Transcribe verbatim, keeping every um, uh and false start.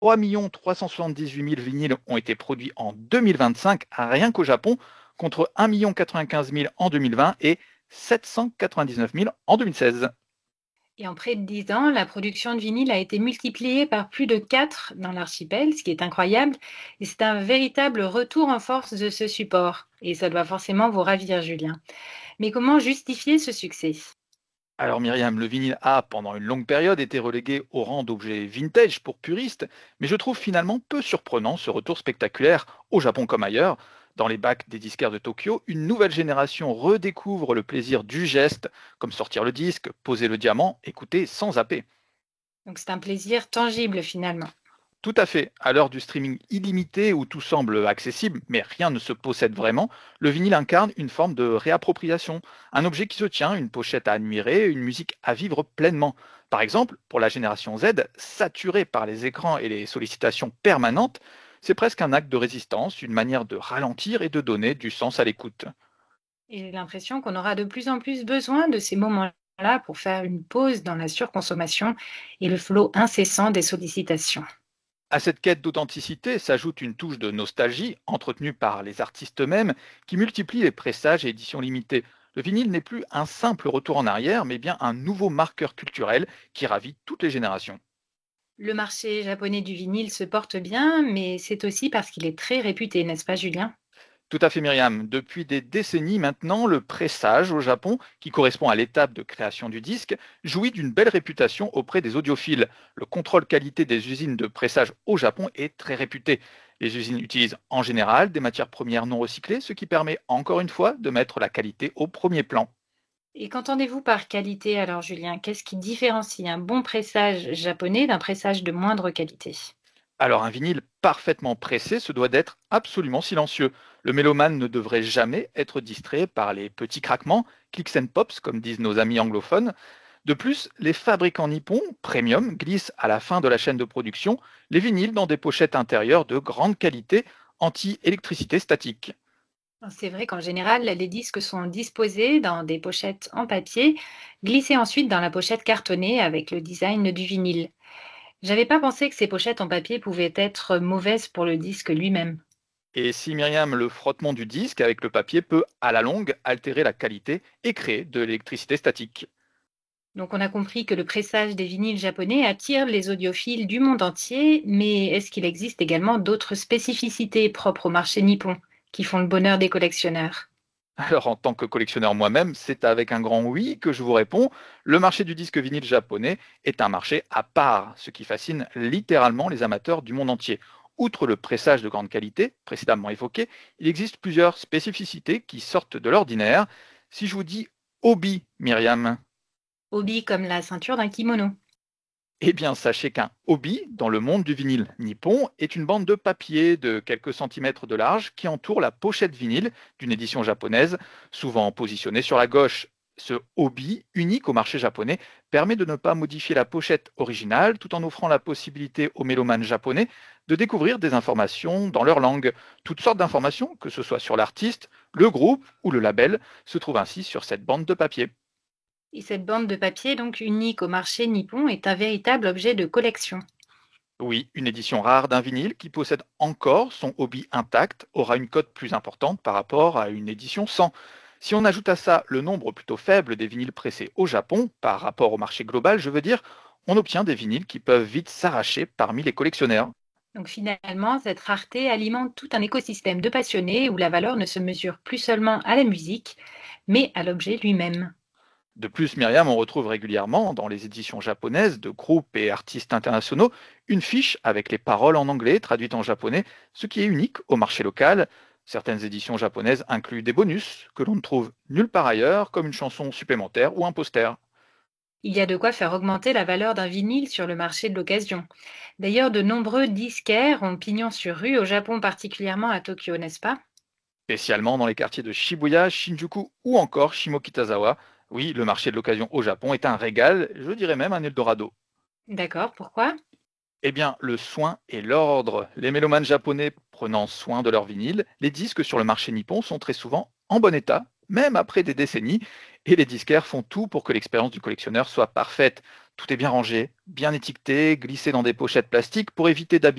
trois millions trois cent soixante-dix-huit mille vinyles ont été produits en deux mille vingt-cinq, rien qu'au Japon, contre un million quatre-vingt-quinze mille en deux mille vingt et sept cent quatre-vingt-dix-neuf mille en deux mille seize. Et en près de dix ans, la production de vinyle a été multipliée par plus de quatre dans l'archipel, ce qui est incroyable. Et c'est un véritable retour en force de ce support. Et ça doit forcément vous ravir, Julien. Mais comment justifier ce succès? Alors Myriam, le vinyle a, pendant une longue période, été relégué au rang d'objet vintage pour puristes, mais je trouve finalement peu surprenant ce retour spectaculaire, au Japon comme ailleurs. Dans les bacs des disquaires de Tokyo, une nouvelle génération redécouvre le plaisir du geste, comme sortir le disque, poser le diamant, écouter sans zapper. Donc c'est un plaisir tangible finalement. Tout à fait. À l'heure du streaming illimité où tout semble accessible, mais rien ne se possède vraiment, le vinyle incarne une forme de réappropriation. Un objet qui se tient, une pochette à admirer, une musique à vivre pleinement. Par exemple, pour la génération Z, saturée par les écrans et les sollicitations permanentes, c'est presque un acte de résistance, une manière de ralentir et de donner du sens à l'écoute. Et j'ai l'impression qu'on aura de plus en plus besoin de ces moments-là pour faire une pause dans la surconsommation et le flot incessant des sollicitations. À cette quête d'authenticité s'ajoute une touche de nostalgie, entretenue par les artistes eux-mêmes, qui multiplie les pressages et éditions limitées. Le vinyle n'est plus un simple retour en arrière, mais bien un nouveau marqueur culturel qui ravit toutes les générations. Le marché japonais du vinyle se porte bien, mais c'est aussi parce qu'il est très réputé, n'est-ce pas, Julien? Tout à fait Myriam, depuis des décennies maintenant, le pressage au Japon, qui correspond à l'étape de création du disque, jouit d'une belle réputation auprès des audiophiles. Le contrôle qualité des usines de pressage au Japon est très réputé. Les usines utilisent en général des matières premières non recyclées, ce qui permet encore une fois de mettre la qualité au premier plan. Et qu'entendez-vous par qualité alors, Julien? Qu'est-ce qui différencie un bon pressage japonais d'un pressage de moindre qualité? Alors un vinyle parfaitement pressé se doit d'être absolument silencieux. Le mélomane ne devrait jamais être distrait par les petits craquements, clicks and pops comme disent nos amis anglophones. De plus, les fabricants nippons, premium, glissent à la fin de la chaîne de production les vinyles dans des pochettes intérieures de grande qualité anti-électricité statique. C'est vrai qu'en général, les disques sont disposés dans des pochettes en papier, glissés ensuite dans la pochette cartonnée avec le design du vinyle. J'avais pas pensé que ces pochettes en papier pouvaient être mauvaises pour le disque lui-même. Et si Myriam, le frottement du disque avec le papier peut, à la longue, altérer la qualité et créer de l'électricité statique. Donc on a compris que le pressage des vinyles japonais attire les audiophiles du monde entier, mais est-ce qu'il existe également d'autres spécificités propres au marché nippon qui font le bonheur des collectionneurs? Alors, en tant que collectionneur moi-même, c'est avec un grand oui que je vous réponds. Le marché du disque vinyle japonais est un marché à part, ce qui fascine littéralement les amateurs du monde entier. Outre le pressage de grande qualité, précédemment évoqué, il existe plusieurs spécificités qui sortent de l'ordinaire. Si je vous dis hobby, Myriam, Hobby comme la ceinture d'un kimono. eh bien, sachez qu'un hobby, dans le monde du vinyle nippon, est une bande de papier de quelques centimètres de large qui entoure la pochette vinyle d'une édition japonaise, souvent positionnée sur la gauche. Ce hobby, unique au marché japonais, permet de ne pas modifier la pochette originale tout en offrant la possibilité aux mélomanes japonais de découvrir des informations dans leur langue. Toutes sortes d'informations, que ce soit sur l'artiste, le groupe ou le label, se trouvent ainsi sur cette bande de papier. Et cette bande de papier, donc unique au marché nippon, est un véritable objet de collection. Oui, une édition rare d'un vinyle qui possède encore son hobby intact aura une cote plus importante par rapport à une édition sans. Si on ajoute à ça le nombre plutôt faible des vinyles pressés au Japon, par rapport au marché global, je veux dire, on obtient des vinyles qui peuvent vite s'arracher parmi les collectionneurs. Donc finalement, cette rareté alimente tout un écosystème de passionnés où la valeur ne se mesure plus seulement à la musique, mais à l'objet lui-même. De plus, Myriam, on retrouve régulièrement dans les éditions japonaises de groupes et artistes internationaux une fiche avec les paroles en anglais traduites en japonais, ce qui est unique au marché local. Certaines éditions japonaises incluent des bonus que l'on ne trouve nulle part ailleurs, comme une chanson supplémentaire ou un poster. Il y a de quoi faire augmenter la valeur d'un vinyle sur le marché de l'occasion. D'ailleurs, de nombreux disquaires ont pignon sur rue, au Japon particulièrement à Tokyo, n'est-ce pas? Spécialement dans les quartiers de Shibuya, Shinjuku ou encore Shimokitazawa. Oui, le marché de l'occasion au Japon est un régal, je dirais même un Eldorado. D'accord, pourquoi? Eh bien, le soin et l'ordre. Les mélomanes japonais prenant soin de leur vinyle, les disques sur le marché nippon sont très souvent en bon état, même après des décennies, et les disquaires font tout pour que l'expérience du collectionneur soit parfaite. Tout est bien rangé, bien étiqueté, glissé dans des pochettes plastiques pour éviter d'abîmer